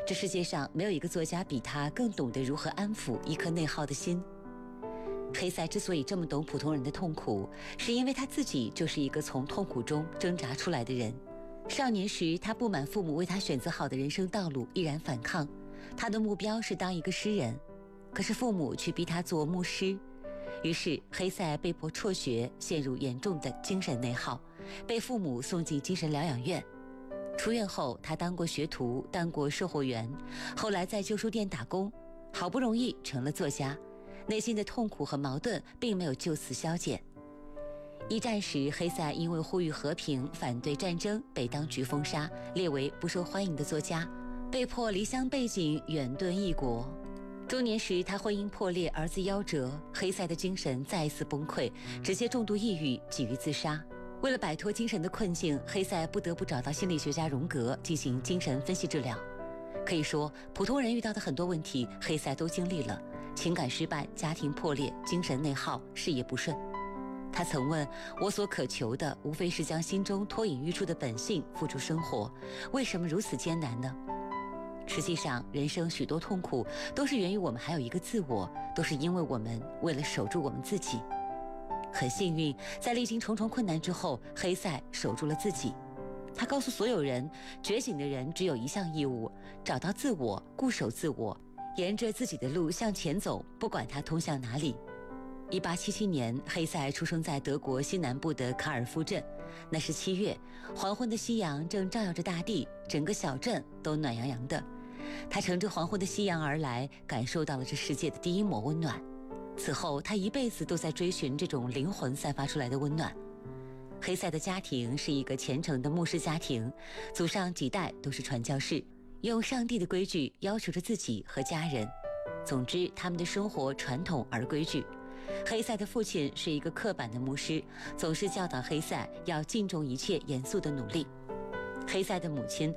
这世界上没有一个作家比他更懂得如何安抚一颗内耗的心。黑塞之所以这么懂普通人的痛苦，是因为他自己就是一个从痛苦中挣扎出来的人。少年时，他不满父母为他选择好的人生道路，毅然反抗。他的目标是当一个诗人，可是父母却逼他做牧师。于是黑塞被迫辍学，陷入严重的精神内耗，被父母送进精神疗养院。出院后，他当过学徒，当过售货员，后来在旧书店打工，好不容易成了作家。内心的痛苦和矛盾并没有就此消减。一战时，黑塞因为呼吁和平、反对战争，被当局封杀，列为不受欢迎的作家，被迫离乡背井，远遁异国。中年时，他婚姻破裂，儿子夭折，黑塞的精神再一次崩溃，直接重度抑郁，急于自杀。为了摆脱精神的困境，黑塞不得不找到心理学家荣格进行精神分析治疗。可以说，普通人遇到的很多问题，黑塞都经历了：情感失败、家庭破裂、精神内耗、事业不顺。他曾问：我所渴求的，无非是将心中脱颖而出的本性付诸生活，为什么如此艰难呢？实际上，人生许多痛苦都是源于我们还有一个自我，都是因为我们为了守住我们自己。很幸运，在历经重重困难之后，黑塞守住了自己。他告诉所有人，觉醒的人只有一项义务：找到自我，固守自我，沿着自己的路向前走，不管它通向哪里。1877年，黑塞出生在德国西南部的卡尔夫镇。那是7月，黄昏的夕阳正照耀着大地，整个小镇都暖洋洋的。他乘着黄昏的夕阳而来，感受到了这世界的第一抹温暖。此后，他一辈子都在追寻这种灵魂散发出来的温暖。黑塞的家庭是一个虔诚的牧师家庭，祖上几代都是传教士，用上帝的规矩要求着自己和家人。总之，他们的生活传统而规矩。黑塞的父亲是一个刻板的牧师，总是教导黑塞要敬重一切严肃的努力。黑塞的母亲